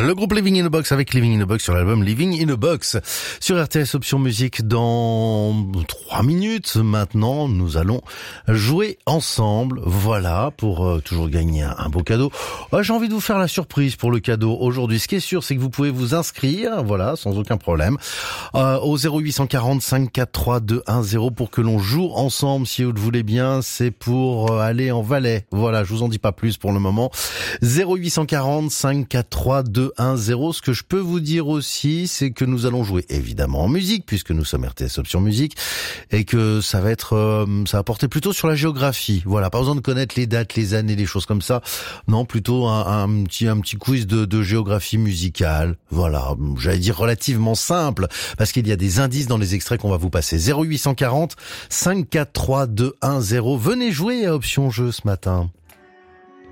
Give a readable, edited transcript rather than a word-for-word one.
Le groupe Living in a Box avec Living in a Box sur l'album Living in a Box. Sur RTS Option Musique, dans 3 minutes maintenant, nous allons jouer ensemble. Voilà, pour toujours gagner un beau cadeau. J'ai envie de vous faire la surprise pour le cadeau aujourd'hui. Ce qui est sûr, c'est que vous pouvez vous inscrire, voilà, sans aucun problème, au 0840 543 210 pour que l'on joue ensemble. Si vous le voulez bien, c'est pour aller en Valais. Voilà, je vous en dis pas plus pour le moment. 0840 543 210. Ce que je peux vous dire aussi, c'est que nous allons jouer évidemment en musique, puisque nous sommes RTS Option Musique, et que ça va être, ça va porter plutôt sur la géographie. Voilà, pas besoin de connaître les dates, les années, les choses comme ça. Non, plutôt un petit quiz de géographie musicale. Voilà, j'allais dire relativement simple, parce qu'il y a des indices dans les extraits qu'on va vous passer. 0840 543 210. Venez jouer à Option Jeu ce matin.